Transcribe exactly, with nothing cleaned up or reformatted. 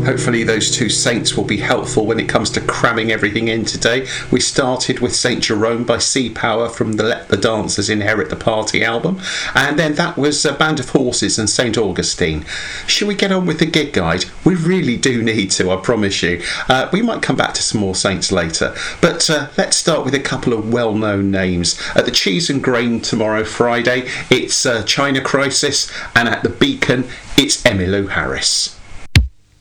Hopefully those two saints will be helpful when it comes to cramming everything in today. We started with Saint Jerome by Sea Power from the Let the Dancers Inherit the Party album, and then that was a Band of Horses and Saint Augustine. Should we get on with the gig guide? We really do need to, I promise you. Uh, we might come back to some more saints later, but uh, let's start with a couple of well-known names. At the Cheese and Grain tomorrow, Friday, it's uh, China Crisis, and at the Beacon, it's Emmylou Harris.